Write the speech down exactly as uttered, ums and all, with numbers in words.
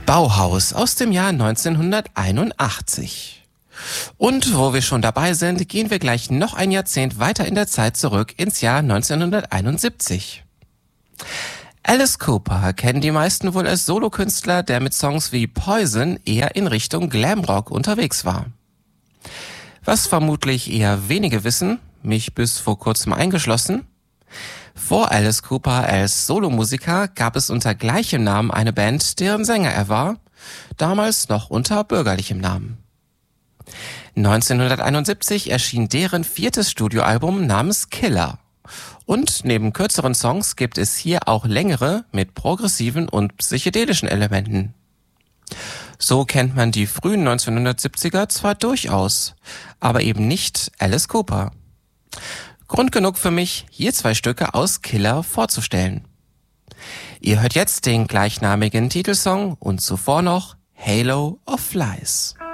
Bauhaus aus dem Jahr neunzehnhunderteinundachtzig. Und wo wir schon dabei sind, gehen wir gleich noch ein Jahrzehnt weiter in der Zeit zurück ins Jahr neunzehnhunderteinundsiebzig. Alice Cooper kennen die meisten wohl als Solokünstler, der mit Songs wie Poison eher in Richtung Glamrock unterwegs war. Was vermutlich eher wenige wissen, mich bis vor kurzem eingeschlossen: Vor Alice Cooper als Solomusiker gab es unter gleichem Namen eine Band, deren Sänger er war, damals noch unter bürgerlichem Namen. neunzehnhunderteinundsiebzig erschien deren viertes Studioalbum namens Killer. Und neben kürzeren Songs gibt es hier auch längere mit progressiven und psychedelischen Elementen. So kennt man die frühen neunzehnhundertsiebziger zwar durchaus, aber eben nicht Alice Cooper. Grund genug für mich, hier zwei Stücke aus Killer vorzustellen. Ihr hört jetzt den gleichnamigen Titelsong und zuvor noch Halo of Flies.